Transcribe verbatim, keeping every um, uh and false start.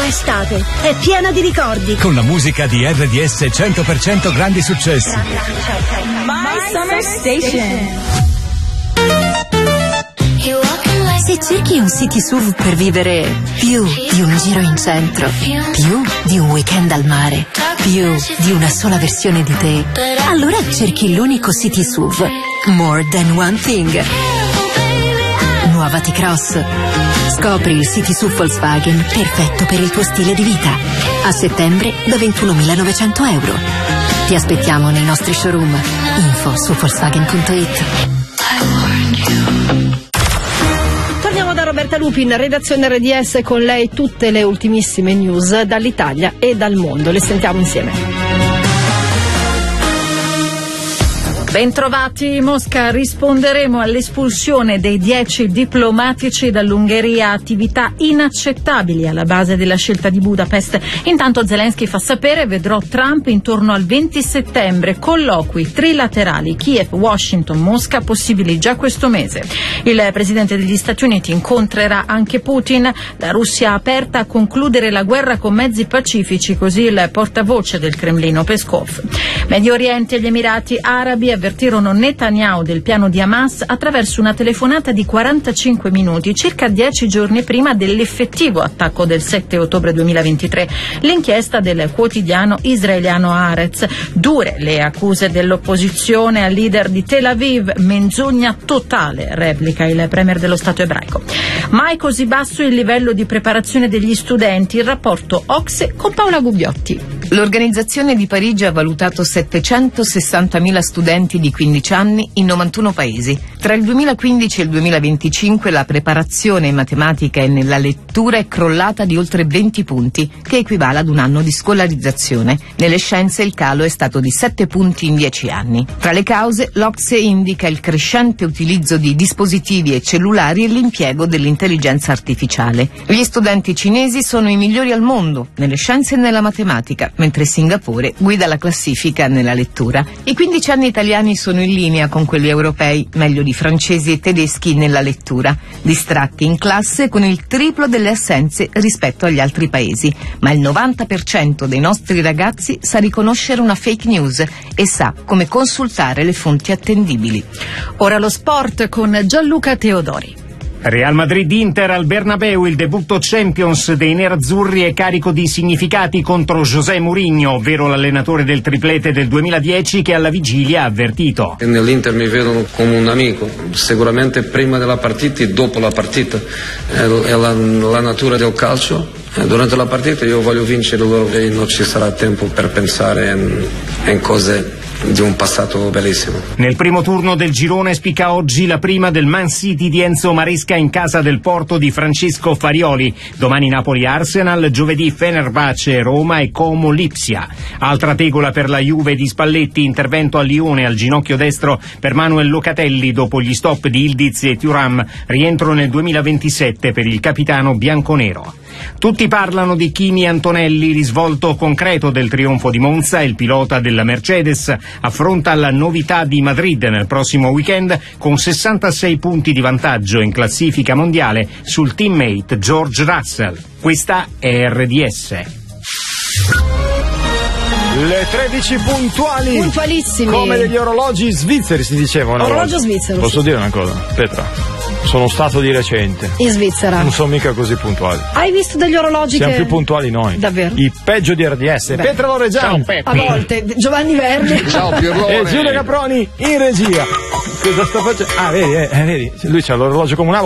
estate, è piena di ricordi. Con la musica di R D S cento per cento grandi successi. My Summer Station. Se cerchi un city S U V per vivere più di un giro in centro, più di un weekend al mare, più di una sola versione di te, allora cerchi l'unico city S U V, More Than One Thing. Nuova T-Cross. Scopri il city S U V Volkswagen perfetto per il tuo stile di vita. A settembre da ventunomilanovecento euro. Ti aspettiamo nei nostri showroom. Info su Volkswagen punto it. Torniamo da Roberta Lupi in redazione R D S, con lei tutte le ultimissime news dall'Italia e dal mondo. Le sentiamo insieme. Bentrovati. Mosca, risponderemo all'espulsione dei dieci diplomatici dall'Ungheria, attività inaccettabili alla base della scelta di Budapest. Intanto Zelensky fa sapere: vedrò Trump intorno al venti settembre, colloqui trilaterali Kiev, Washington, Mosca possibili già questo mese. Il presidente degli Stati Uniti incontrerà anche Putin. La Russia aperta a concludere la guerra con mezzi pacifici, così il portavoce del Cremlino Peskov. Medio Oriente e gli Emirati Arabi avvertirono Netanyahu del piano di Hamas attraverso una telefonata di quarantacinque minuti, circa dieci giorni prima dell'effettivo attacco del sette ottobre duemilaventitré. L'inchiesta del quotidiano israeliano Haaretz. Dure le accuse dell'opposizione al leader di Tel Aviv, menzogna totale, replica il premier dello Stato ebraico. Mai così basso il livello di preparazione degli studenti, il rapporto O C S E con Paola Gubbiotti. L'organizzazione di Parigi ha valutato settecentosessantamila studenti di quindici anni in novantuno paesi. Tra il duemilaquindici e il duemilaventicinque la preparazione in matematica e nella lettura è crollata di oltre venti punti, che equivale ad un anno di scolarizzazione. Nelle scienze il calo è stato di sette punti in dieci anni. Tra le cause, l'O C S E indica il crescente utilizzo di dispositivi e cellulari e l'impiego dell'intelligenza artificiale. Gli studenti cinesi sono i migliori al mondo nelle scienze e nella matematica, mentre Singapore guida la classifica nella lettura. I quindici anni italiani sono in linea con quelli europei, meglio di francesi e tedeschi nella lettura, distratti in classe con il triplo delle assenze rispetto agli altri paesi, ma il novanta per cento dei nostri ragazzi sa riconoscere una fake news e sa come consultare le fonti attendibili. Ora lo sport con Gianluca Teodori. Real Madrid-Inter al Bernabeu, il debutto Champions dei nerazzurri è carico di significati contro José Mourinho, ovvero l'allenatore del triplete del duemiladieci, che alla vigilia ha avvertito: nell'Inter mi vedono come un amico, sicuramente prima della partita e dopo la partita, è la, la natura del calcio. Durante la partita io voglio vincere loro e non ci sarà tempo per pensare in, in cose di un passato bellissimo. Nel primo turno del girone spicca oggi la prima del Man City di Enzo Maresca in casa del Porto di Francesco Farioli. Domani Napoli-Arsenal, giovedì Fenerbahce-Roma e Como-Lipsia. Altra tegola per la Juve di Spalletti, intervento a Lione al ginocchio destro per Manuel Locatelli dopo gli stop di Ildiz e Thuram, rientro nel duemilaventisette per il capitano bianconero. Tutti parlano di Kimi Antonelli, risvolto concreto del trionfo di Monza. Il pilota della Mercedes affronta la novità di Madrid nel prossimo weekend con sessantasei punti di vantaggio in classifica mondiale sul teammate George Russell. Questa è R D S. Le tredici puntuali, puntualissimi, come degli orologi svizzeri si dicevano. Orologio svizzero. Posso dire una cosa? Petra, sono stato di recente in Svizzera, non sono mica così puntuali. Hai visto degli orologi? Siamo che... più puntuali noi, davvero, i peggio di R D S. Beh. Petra Loreggiani a volte, Giovanni Verdi, ciao Pierrone, e Giulio Caproni in regia. Cosa sto facendo? Ah, vedi, eh, vedi, lui c'ha l'orologio come una